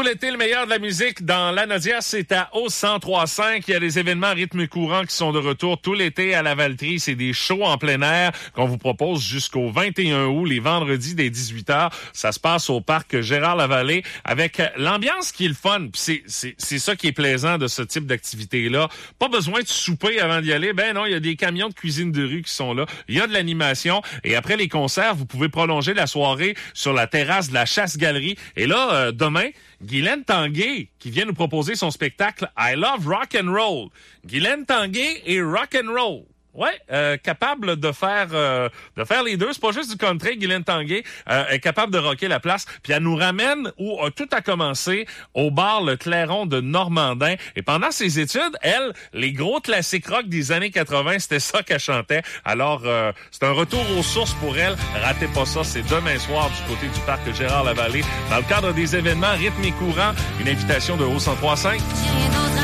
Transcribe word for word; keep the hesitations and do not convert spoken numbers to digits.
l'été, le meilleur de la musique dans l'Anadia, c'est à O cent trois virgule cinq. Il y a des événements rythme courant qui sont de retour tout l'été à la Valtrie. C'est des shows en plein air qu'on vous propose jusqu'au vingt et un août, les vendredis dès dix-huit heures. Ça se passe au parc Gérard-Lavallée avec l'ambiance qui est le fun. Puis c'est, c'est, c'est ça qui est plaisant de ce type d'activité-là. Pas besoin de souper avant d'y aller. Ben non, il y a des camions de cuisine de rue qui sont là. Il y a de l'animation. Et après les concerts, vous pouvez prolonger la soirée sur la terrasse de la Chasse-Galerie. Et là, euh, demain, Guylaine Tanguay qui vient nous proposer son spectacle I Love Rock and Roll. Guylaine Tanguay et rock and roll. Ouais, euh, capable de faire euh, de faire les deux. C'est pas juste du country. Guylaine Tanguay euh, est capable de rocker la place. Puis elle nous ramène où euh, tout a commencé au bar Le Clairon de Normandin. Et pendant ses études, elle, les gros classiques rock des années quatre-vingts, c'était ça qu'elle chantait. Alors, euh, c'est un retour aux sources pour elle. Ratez pas ça, c'est demain soir du côté du parc Gérard-Lavallée. Dans le cadre des événements rythme et courant, une invitation de O cent trois virgule cinq.